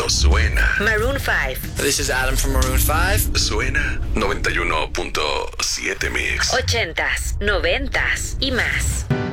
Esto suena. Maroon 5. This is Adam from Maroon 5. Suena 91.7 Mix. 80s, 90s y más.